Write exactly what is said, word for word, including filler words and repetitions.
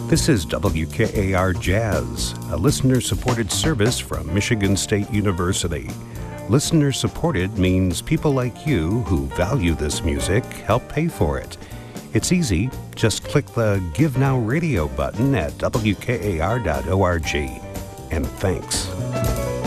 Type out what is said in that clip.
This is W K A R Jazz, a listener-supported service from Michigan State University. Listener-supported means people like you who value this music help pay for it. It's easy. Just click the Give Now Radio button at W K A R dot org. And thanks.